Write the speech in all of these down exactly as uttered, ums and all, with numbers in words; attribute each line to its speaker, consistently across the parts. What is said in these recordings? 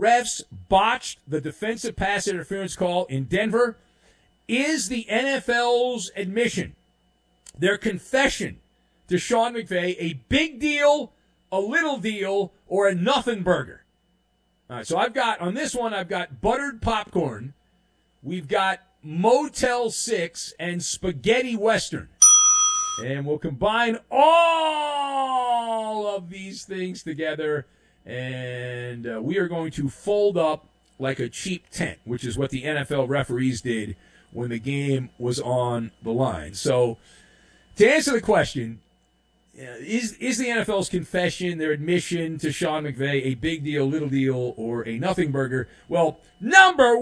Speaker 1: refs botched the defensive pass interference call in Denver is the N F L's admission, their confession to Sean McVay, a big deal, a little deal, or a nothing burger. All right, so I've got, on this one, I've got buttered popcorn. We've got Motel six and spaghetti western. And we'll combine all of these things together, and uh, we are going to fold up like a cheap tent, which is what the N F L referees did when the game was on the line. So, to answer the question, is is the N F L's confession, their admission to Sean McVay, a big deal, little deal, or a nothing burger? Well, number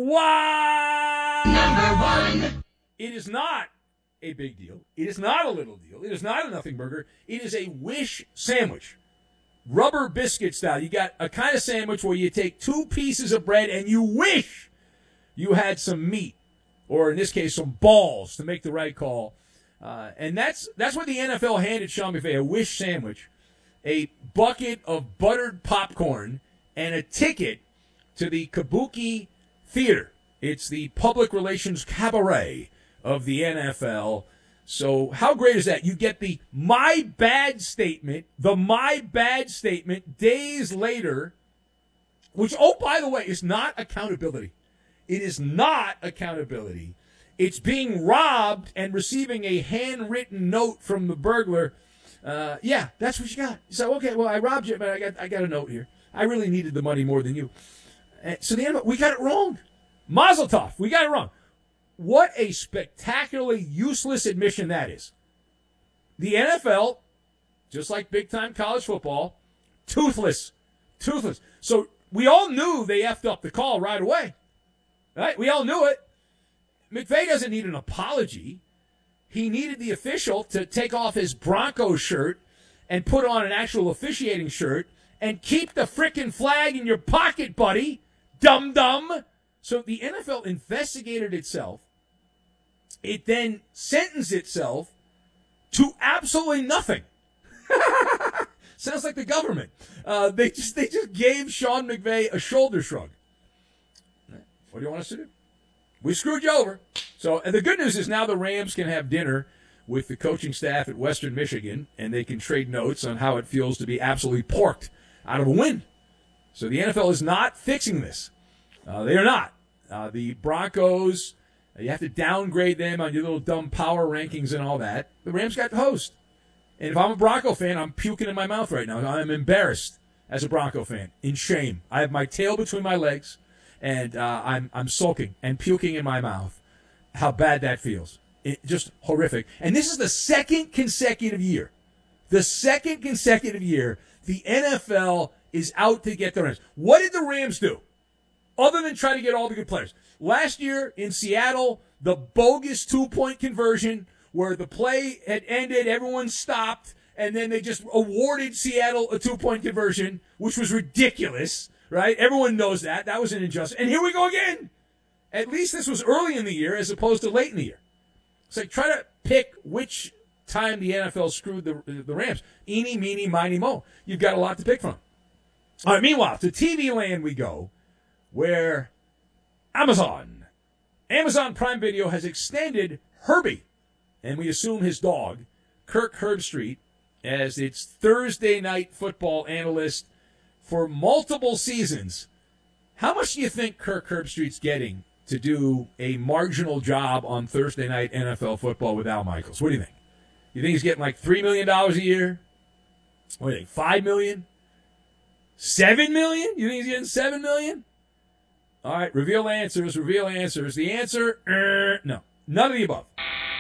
Speaker 1: one! Number one! It is not a big deal. It is not a little deal. It is not a nothing burger. It is a wish sandwich. Rubber biscuit style. You got a kind of sandwich where you take two pieces of bread and you wish you had some meat, or in this case, some balls to make the right call. Uh, and that's that's what the N F L handed Sean McVay, a wish sandwich, a bucket of buttered popcorn, and a ticket to the Kabuki Theater. It's the public relations cabaret of the N F L. So how great is that? You get the my bad statement, the my bad statement days later, which, oh, by the way, is not accountability. It is not accountability. It's being robbed and receiving a handwritten note from the burglar. Uh, yeah, that's what you got. So, okay, well, I robbed you, but I got I got a note here. I really needed the money more than you. Uh, so the end, we got it wrong. Mazel tov, we got it wrong. What a spectacularly useless admission that is. The N F L, just like big-time college football, toothless. Toothless. So we all knew they effed up the call right away. Right? We all knew it. McVay doesn't need an apology. He needed the official to take off his Broncos shirt and put on an actual officiating shirt and keep the frickin' flag in your pocket, buddy. Dum-dum. So the N F L investigated itself. It then sentenced itself to absolutely nothing. Sounds like the government. Uh, they just they just gave Sean McVay a shoulder shrug. What do you want us to do? We screwed you over. So, and the good news is now the Rams can have dinner with the coaching staff at Western Michigan, and they can trade notes on how it feels to be absolutely porked out of a win. So the N F L is not fixing this. Uh, they are not. Uh, the Broncos, you have to downgrade them on your little dumb power rankings and all that. The Rams got the host. And if I'm a Bronco fan, I'm puking in my mouth right now. I'm embarrassed as a Bronco fan, in shame. I have my tail between my legs, and uh, I'm I'm sulking and puking in my mouth. How bad that feels. It, just horrific. And this is the second consecutive year. The second consecutive year the N F L is out to get the Rams. What did the Rams do? Other than try to get all the good players. Last year in Seattle, the bogus two-point conversion where the play had ended, everyone stopped, and then they just awarded Seattle a two-point conversion, which was ridiculous, right? Everyone knows that. That was an injustice. And here we go again. At least this was early in the year as opposed to late in the year. It's like, try to pick which time the N F L screwed the, the Rams. Eeny, meeny, miny, mo. You've got a lot to pick from. All right, meanwhile, to T V land we go, where Amazon, Amazon Prime Video has extended Herbie, and we assume his dog, Kirk Herbstreit, as its Thursday night football analyst for multiple seasons. How much do you think Kirk Herbstreit's getting to do a marginal job on Thursday night N F L football with Al Michaels? What do you think? You think he's getting like three million dollars a year? What do you think, five million dollars? seven million dollars? You think he's getting seven million dollars? All right, reveal answers, reveal answers. The answer, er, no. None of the above.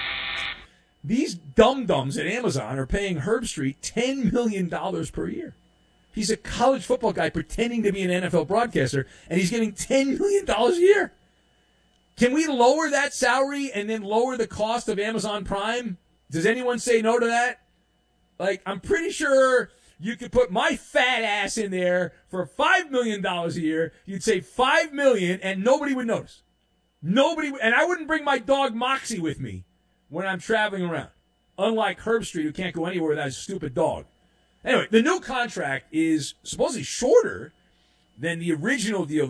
Speaker 1: These dum-dums at Amazon are paying Herbstreit ten million dollars per year. He's a college football guy pretending to be an N F L broadcaster, and he's getting ten million dollars a year. Can we lower that salary and then lower the cost of Amazon Prime? Does anyone say no to that? Like, I'm pretty sure you could put my fat ass in there for five million dollars a year. You'd say five million dollars, and nobody would notice. Nobody, and I wouldn't bring my dog Moxie with me when I'm traveling around. Unlike Herbstreit, who can't go anywhere without his stupid dog. Anyway, the new contract is supposedly shorter than the original deal